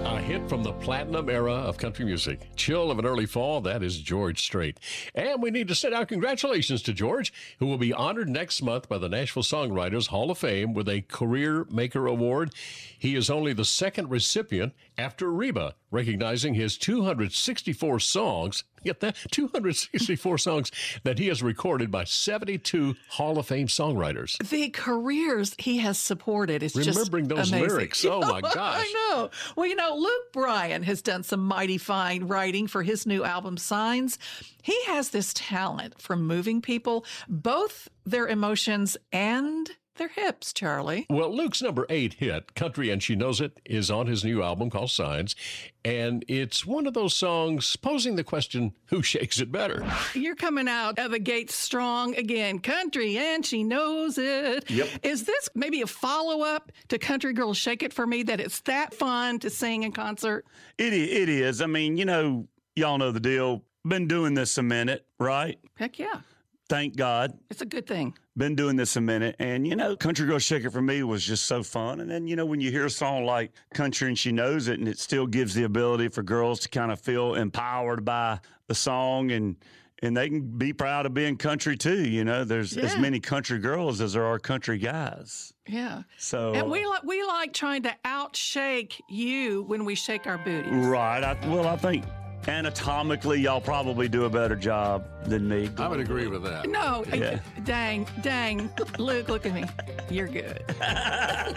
A hit from the platinum era of country music. Chill of an early fall, that is George Strait. And we need to send our congratulations to George, who will be honored next month by the Nashville Songwriters Hall of Fame with a Career Maker Award. He is only the second recipient after Reba, recognizing his 264 songs. Get that? 264 songs that he has recorded by 72 Hall of Fame songwriters. The careers he has supported is just remembering those amazing. lyrics. Oh, my gosh. I know. Well, Luke Bryan has done some mighty fine writing for his new album, Signs. He has this talent for moving people, both their emotions and their hips, Charlie. Well, Luke's number 8 hit, Country and She Knows It, is on his new album called Signs. And it's one of those songs posing the question, who shakes it better? You're coming out of the gate strong again. Country and She Knows It. Yep. Is this maybe a follow-up to Country Girl Shake It For Me, that it's that fun to sing in concert? It is. I mean, y'all know the deal. Been doing this a minute, right? Heck yeah. Thank God. It's a good thing. Been doing this a minute. And, Country Girl Shake It For Me was just so fun. And then, when you hear a song like Country and She Knows It, and it still gives the ability for girls to kind of feel empowered by the song, and they can be proud of being country too. There's as many country girls as there are country guys. Yeah. So, and we like trying to outshake you when we shake our booties. Right. I think anatomically, y'all probably do a better job than me. I would agree with that. No, Yeah. dang, Luke, look at me. You're good.